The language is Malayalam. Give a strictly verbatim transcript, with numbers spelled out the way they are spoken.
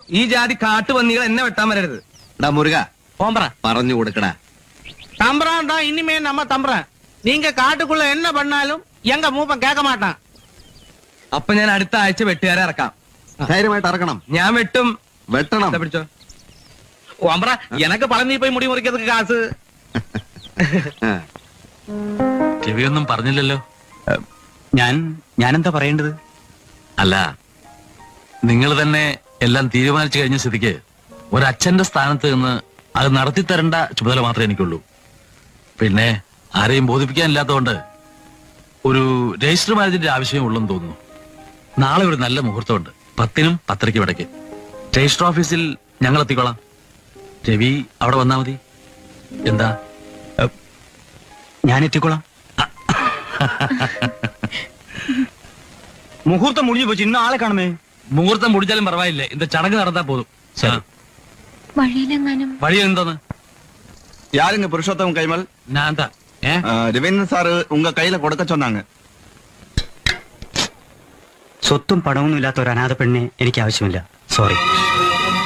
ഈ ജാതി കാട്ടുപന്നികൾ എന്നെ വെട്ടാൻ വരരുത്. ഡാ മുരുക പോമ്പറ പറഞ്ഞു കൊടുക്കടാ. தம்பரான் தான் இனிமே நம்ம தம்பரன். நீங்க காட்டுக்குள்ள என்ன பண்ணாலும் எங்க மூப்பன் கேட்க மாட்டான். അപ്പൊ ഞാൻ അടുത്ത ആഴ്ച വെട്ടുകാരെ ഇറക്കാം. ധൈര്യമായിട്ട് ഇറക്കണം. ഞാൻ വെട്ടും. വെട്ടണം. പിടിച്ചോ. ஓம்பரா எனக்கு பழனி போய் முடி முறிக்கிறதுக்கு காசு. ചെവിയൊന്നും പറഞ്ഞില്ലല്ലോ. ഞാൻ ഞാനെന്താ പറയേണ്ടത്? അല്ല, നിങ്ങൾ തന്നെ എല്ലാം തീരുമാനിച്ചു കഴിഞ്ഞ സ്ഥിതിക്ക് ഒരച്ഛന്റെ സ്ഥാനത്ത് നിന്ന് അത് നടത്തിത്തരേണ്ട ചുമതല മാത്രമേ എനിക്കുള്ളൂ. പിന്നെ ആരെയും ബോധിപ്പിക്കാനില്ലാത്തതുകൊണ്ട് ഒരു രജിസ്റ്റർ മാരേജിന്റെ ആവശ്യമേ ഉള്ളെന്ന് തോന്നുന്നു. നാളെ ഒരു നല്ല മുഹൂർത്തമുണ്ട്, പത്തിനും പത്തരയ്ക്കും ഇടയ്ക്ക്. രജിസ്റ്റർ ഓഫീസിൽ ഞങ്ങൾ എത്തിക്കോളാം. രവി അവിടെ വന്നാ മതി. എന്താ? ഞാൻ എത്തിക്കോളാം. മുഹൂർത്തം മുടിഞ്ഞു പോയി, ഇന്ന് ആളെ കാണുമേ. മുഹൂർത്തം മുടിച്ചാലും പറവായില്ലേ, இந்த ചടങ്ങ് നടന്നാ പോതും. വഴിയിലെങ്ങാനും വഴി എന്തോന്ന്? யாருங்க புருஷோத்தம் கைமல்? ഞാൻ താ ഏ രവീന്ദ്രൻ സാറ് ഉങ്ക കയ്യില കൊടുക്ക சொன்னாங்க. സ്വത്തും പണമൊന്നും ഇല്ലാത്ത ഒരു അനാഥ പെണ്ണിനെ എനിക്ക് ആവശ്യമില്ല. സോറി.